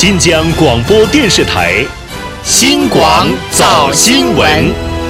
新疆广播电视台新广早新闻。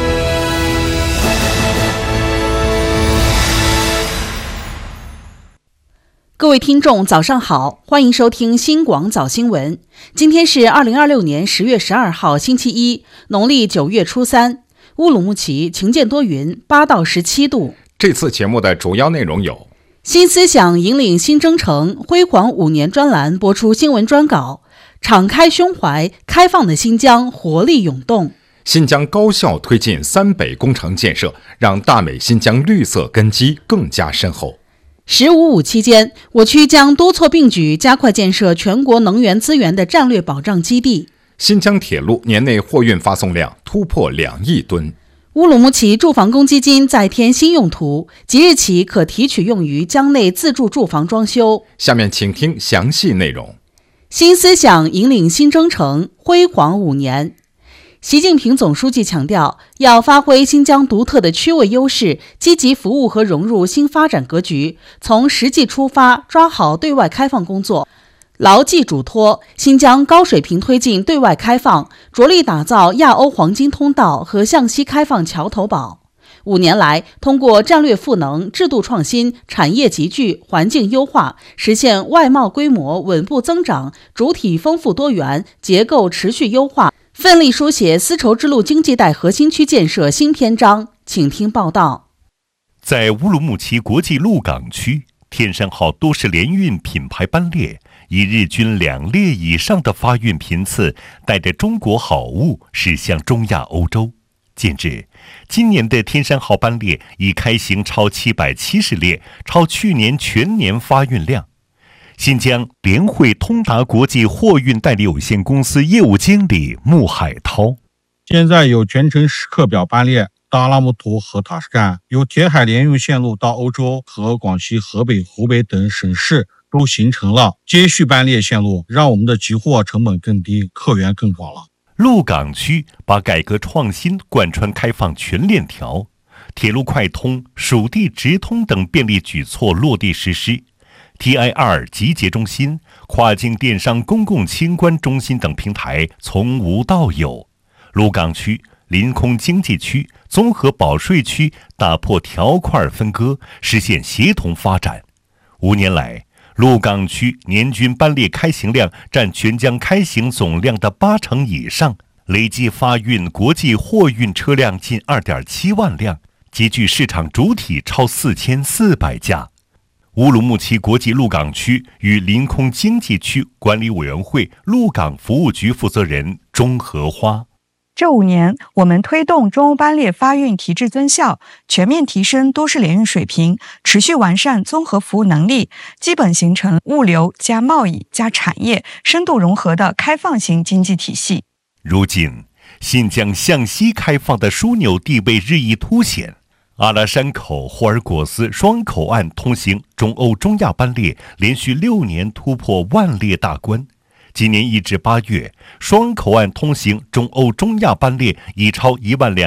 各位听众早上好，欢迎收听新广早新闻。今天是2026年10月12号星期一，农历9月初3，乌鲁木齐晴间多云，8到17度。 这次节目的主要内容有： 新思想引领新征程，辉煌5年专栏播出新闻专稿，敞开胸怀，开放的新疆活力涌动。 新疆高效推进3北工程建设，让大美新疆绿色根基更加深厚。 “15+5”期间，我区将多措并举，加快建设全国能源资源的战略保障基地。 新疆铁路年内货运发送量突破2亿吨。 乌鲁木齐住房公积金再添新用途，即日起可提取用于疆内自住住房装修。 下面请听详细内容。 新思想引领新征程，辉煌5年。习近平总书记强调，要发挥新疆独特的区位优势，积极服务和融入新发展格局，从实际出发，抓好对外开放工作，牢记嘱托，新疆高水平推进对外开放，着力打造亚欧黄金通道和向西开放桥头堡。5年来，通过战略赋能、制度创新、产业集聚、环境优化，实现外贸规模稳步增长，主体丰富多元，结构持续优化，奋力书写丝绸之路经济带核心区建设新篇章。请听报道。 在乌鲁木齐国际鹿港区，天山号多式联运品牌班列以日均2列以上的发运频次，带着中国好物驶向中亚欧洲。截至今年的天山号班列已开行超770列，超去年全年发运量。新疆联汇通达国际货运代理有限公司业务经理穆海涛： 现在有全程时刻表班列到阿拉木图和塔什干，有铁海联运线路到欧洲和广西、河北、湖北等省市都形成了接续班列线路，让我们的集货成本更低，客源更广了。 鹿港区把改革创新贯穿开放全链条，铁路快通、属地直通等便利举措落地实施。TIR 集结中心、跨境电商公共清关中心等平台从无到有。鹿港区、临空经济区、综合保税区打破条块分割，实现协同发展。5年来，鹿港区年均班列开行量占全疆开行总量的80%以上，累计发运国际货运车辆近2.7万辆，集聚市场主体超4400家。乌鲁木齐国际鹿港区与临空经济区管理委员会鹿港服务局负责人钟荷花： 这5年，我们推动中欧班列发运提质增效，全面提升多式联运水平，持续完善综合服务能力，基本形成物流加贸易加产业深度融合的开放型经济体系。 如今，新疆向西开放的枢纽地位日益凸显。阿拉山口、霍尔果斯双口岸通行中欧中亚班列连续6年突破万列大关。今年1至8月，双口岸通行中欧中亚班列已超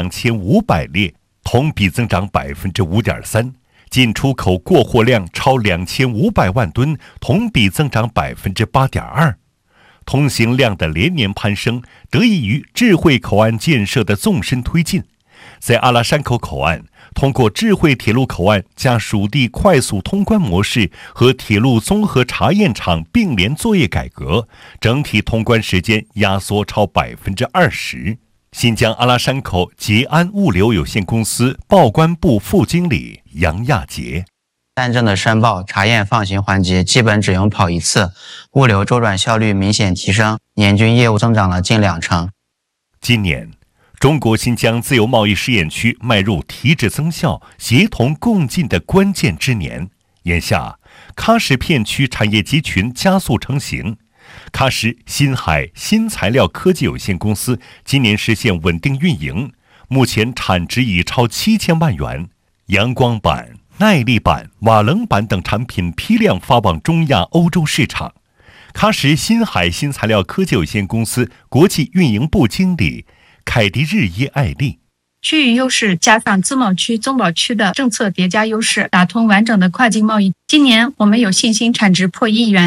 12500列，同比增长5.3%；进出口过货量超2500万吨，同比增长8.2%。通行量的连年攀升，得益于智慧口岸建设的纵深推进。在阿拉山口口岸，通过智慧铁路口岸加属地快速通关模式和铁路综合查验场并联作业改革，整体通关时间压缩超20%。新疆阿拉山口捷安物流有限公司报关部副经理杨亚杰： 单证的申报、查验、放行环节基本只用跑1次，物流周转效率明显提升，年均业务增长了近2成。 今年，中国新疆自由贸易试验区迈入提质增效、协同共进的关键之年。眼下，喀什片区产业集群加速成型。喀什新海新材料科技有限公司今年实现稳定运营，目前产值已超7000万元。阳光板、耐力板、瓦楞板等产品批量发往中亚、欧洲市场。喀什新海新材料科技有限公司国际运营部经理凯迪日耶艾丽： 区域优势加上自贸区、综保区的政策叠加优势，打通完整的跨境贸易。今年我们有信心产值破1亿元。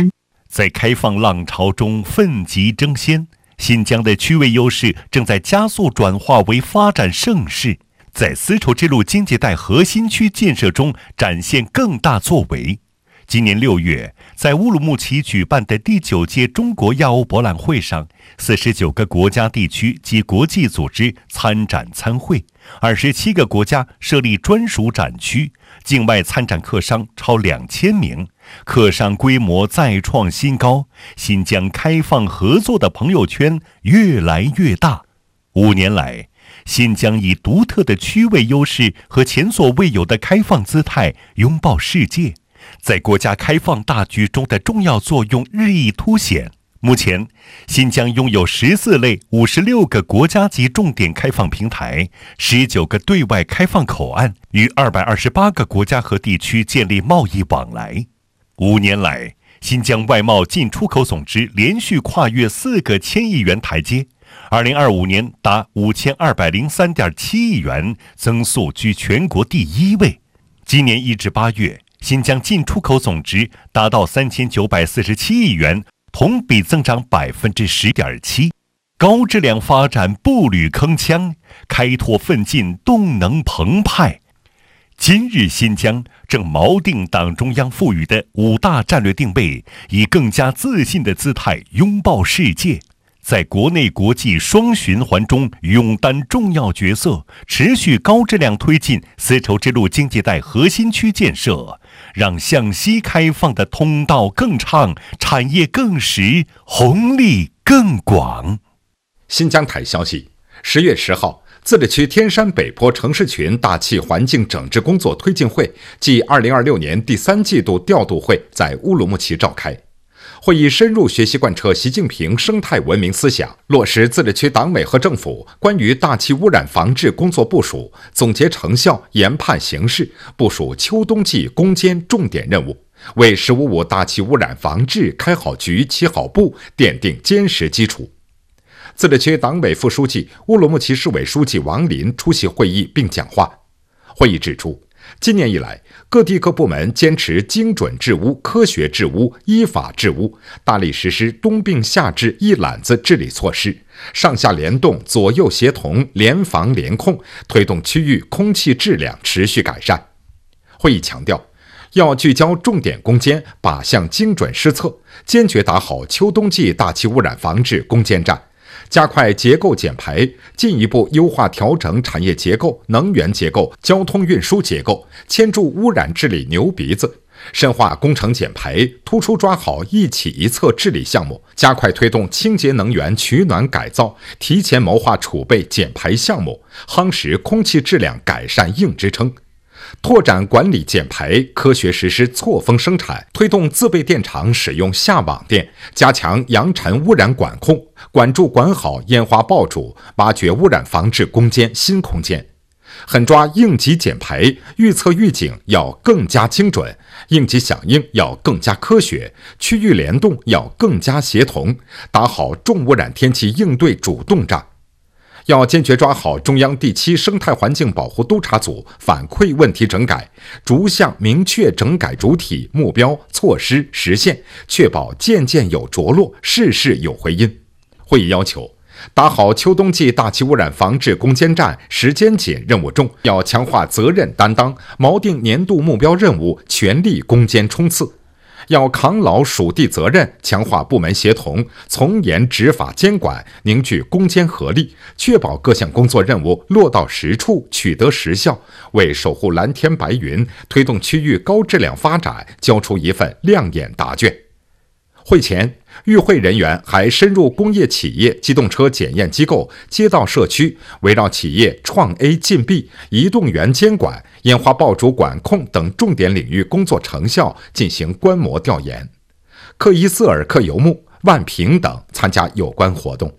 在开放浪潮中奋楫争先，新疆的区位优势正在加速转化为发展盛世，在丝绸之路经济带核心区建设中展现更大作为。今年6月，在乌鲁木齐举办的第9届中国亚欧博览会上，49个国家地区及国际组织参展参会，27个国家设立专属展区，境外参展客商超2000名，客商规模再创新高，新疆开放合作的朋友圈越来越大。5年来，新疆以独特的区位优势和前所未有的开放姿态拥抱世界，在国家开放大局中的重要作用日益凸显。目前，新疆拥有14类56个国家级重点开放平台，19个对外开放口岸，与228个国家和地区建立贸易往来。5年来，新疆外贸进出口总值连续跨越4个1000亿元台阶，2025年达5203.7亿元，增速居全国第1位。今年1至8月，新疆进出口总值达到3947亿元，同比增长10.7%，高质量发展步履铿锵，开拓奋进动能澎湃。今日新疆正锚定党中央赋予的5大战略定位，以更加自信的姿态拥抱世界，在国内国际双循环中勇担重要角色，持续高质量推进丝绸之路经济带核心区建设，让向西开放的通道更畅，产业更实，红利更广。 新疆台消息，10月10号，自治区天山北坡城市群大气环境整治工作推进会暨2026年第3季度调度会在乌鲁木齐召开。会议深入学习贯彻习近平生态文明思想，落实自治区党委和政府关于大气污染防治工作部署，总结成效，研判形势，部署秋冬季攻坚重点任务，为“15+5”大气污染防治开好局、起好步奠定坚实基础。自治区党委副书记、乌鲁木齐市委书记王林出席会议并讲话。会议指出，今年以来，各地各部门坚持精准治污、科学治污、依法治污，大力实施冬病夏治一揽子治理措施，上下联动、左右协同、联防联控，推动区域空气质量持续改善。会议强调，要聚焦重点攻坚，靶向精准施策，坚决打好秋冬季大气污染防治攻坚战，加快结构减排，进一步优化调整产业结构、能源结构、交通运输结构，牵住污染治理牛鼻子，深化工程减排，突出抓好一起一策治理项目，加快推动清洁能源取暖改造，提前谋划储备减排项目，夯实空气质量改善硬支撑。拓展管理减排，科学实施错峰生产，推动自备电厂使用下网电，加强扬尘污染管控，管住管好烟花爆竹，挖掘污染防治攻坚新空间。狠抓应急减排，预测预警要更加精准，应急响应要更加科学，区域联动要更加协同，打好重污染天气应对主动战。要坚决抓好中央第7生态环境保护督察组反馈问题整改，逐项明确整改主体、目标、措施实现，确保件件有着落，事事有回音。会议要求，打好秋冬季大气污染防治攻坚战，时间紧，任务重，要强化责任担当，锚定年度目标任务，全力攻坚冲刺。要扛牢属地责任，强化部门协同，从严执法监管，凝聚攻坚合力，确保各项工作任务落到实处，取得实效，为守护蓝天白云、推动区域高质量发展交出一份亮眼答卷。会前，与会人员还深入工业企业、机动车检验机构、街道社区，围绕企业创 A 进 B、移动园监管、烟花爆竹管控等重点领域工作成效进行观摩调研。克伊斯尔克游牧、万平等参加有关活动。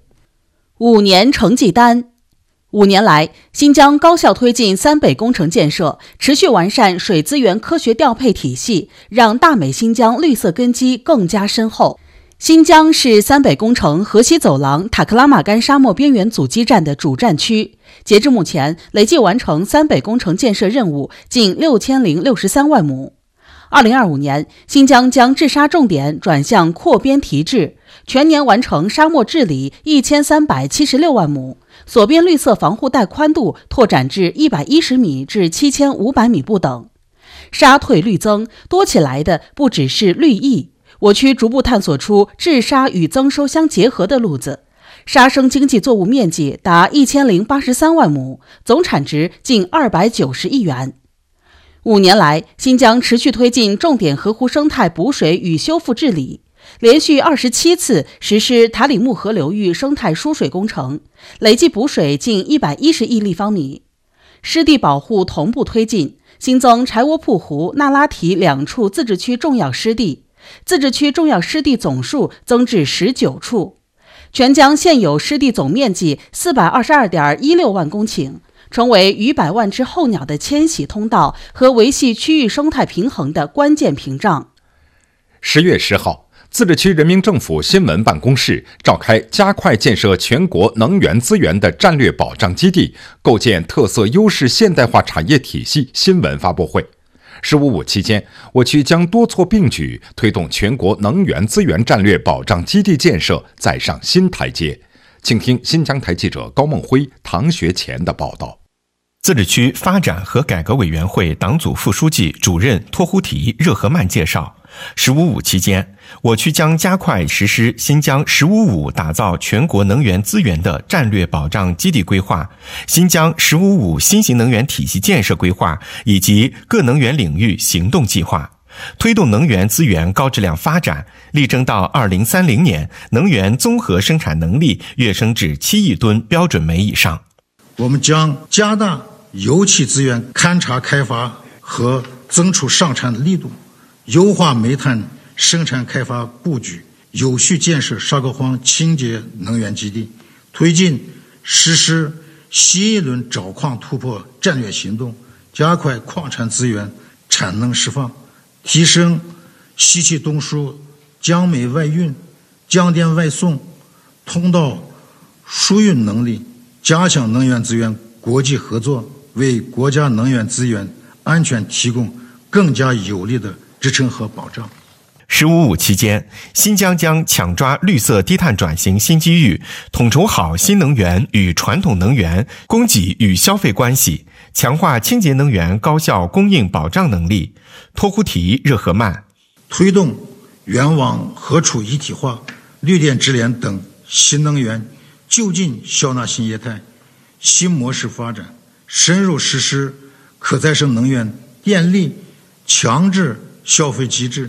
5年成绩单。5年来，新疆高效推进3北工程建设，持续完善水资源科学调配体系，让大美新疆绿色根基更加深厚。新疆是3北工程河西走廊塔克拉玛干沙漠边缘阻击战的主战区。截至目前，累计完成3北工程建设任务近6063万亩。 2025年，新疆将治沙重点转向扩编提质，全年完成沙漠治理1376万亩，所编绿色防护带宽度拓展至110米至7500米不等。沙退绿增，多起来的不只是绿意。我区逐步探索出治沙与增收相结合的路子，沙生经济作物面积达1083万亩，总产值近290亿元。5年来，新疆持续推进重点河湖生态补水与修复治理，连续27次实施塔里木河流域生态输水工程，累计补水近110亿立方米。湿地保护同步推进，新增柴窝铺湖、那拉提2处自治区重要湿地，自治区重要湿地总数增至19处。全疆现有湿地总面积422.16万公顷，成为逾100万只候鸟的迁徙通道和维系区域生态平衡的关键屏障。 10月10号，自治区人民政府新闻办公室召开加快建设全国能源资源的战略保障基地，构建特色优势现代化产业体系新闻发布会。15.5期间，我区将多措并举，推动全国能源资源战略保障基地建设再上新台阶。请听新疆台记者高梦辉、唐学前的报道。 自治区发展和改革委员会党组副书记、主任托呼提热合曼介绍，15.5期间，我区将加快实施新疆15.5打造全国能源资源的战略保障基地规划、新疆15.5新型能源体系建设规划以及各能源领域行动计划，推动能源资源高质量发展，力争到2030年能源综合生产能力跃升至7亿吨标准煤以上。 我们将加大油气资源勘察开发和增储上产的力度，优化煤炭生产开发布局，有序建设沙沟荒清洁能源基地，推进实施新一轮找矿突破战略行动，加快矿产资源产能释放，提升西气东输、江煤外运、江电外送通道输运能力，加强能源资源国际合作，为国家能源资源安全提供更加有力的支撑和保障。 15.5期间，新疆将抢抓绿色低碳转型新机遇，统筹好新能源与传统能源、供给与消费关系，强化清洁能源高效供应保障能力。托呼提热合曼推动源网河储一体化、绿电直联等新能源就近消纳新业态、新模式发展，深入实施可再生能源电力强制消费机制，